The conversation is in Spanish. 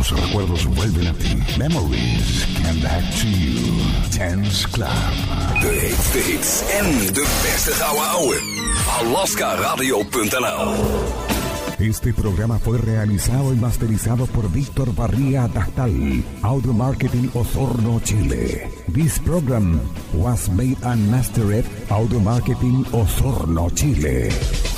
Los recuerdos vuelven a ti. Memories come back to you. Dance Club. De hits en de beste gouden ouwe. AlaskaRadio.nl. Este programa fue realizado y masterizado por Víctor Barría Dastal, Audio Marketing Osorno, Chile. This program was made and mastered Audio Marketing Osorno, Chile.